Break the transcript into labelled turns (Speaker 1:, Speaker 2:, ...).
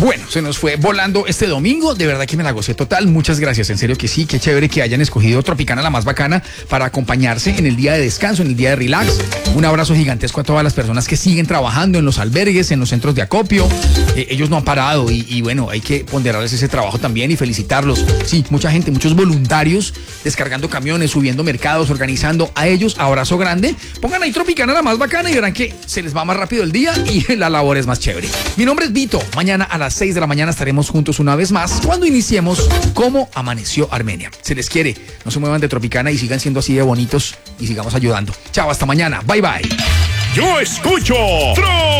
Speaker 1: Bueno, se nos fue volando este domingo, de verdad que me la gocé total, muchas gracias, en serio que sí, qué chévere que hayan escogido Tropicana, la más bacana, para acompañarse en el día de descanso, en el día de relax. Un abrazo gigantesco a todas las personas que siguen trabajando en los albergues, en los centros de acopio. Ellos no han parado y bueno, hay que ponderarles ese trabajo también y felicitarlos. Sí, mucha gente, muchos voluntarios descargando camiones, subiendo mercados, organizando. A ellos, abrazo grande. Pongan ahí Tropicana, la más bacana, y verán que se les va más rápido el día y la labor es más chévere. Mi nombre es Vito. Mañana a las 6 de la mañana estaremos juntos una vez más cuando iniciemos Cómo Amaneció Armenia. Se les quiere, no se muevan de Tropicana y sigan siendo así de bonitos y sigamos ayudando. Chao, hasta mañana. Bye, bye.
Speaker 2: Yo escucho